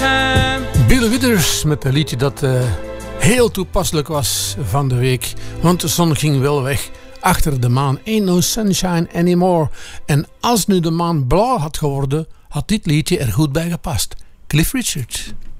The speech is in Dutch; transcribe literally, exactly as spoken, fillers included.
time. Bill Withers met een liedje dat uh, heel toepasselijk was van de week. Want de zon ging wel weg achter de maan. Ain't no sunshine anymore. En als nu de maan blauw had geworden, had dit liedje er goed bij gepast. Cliff Richard.